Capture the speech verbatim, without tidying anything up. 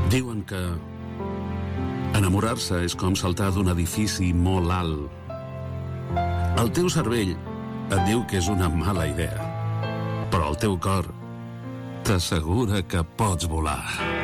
Diuen que enamorar-se és com saltar d'un edifici molt alt. El teu cervell et diu que és una mala idea, però el teu cor t'assegura que pots volar.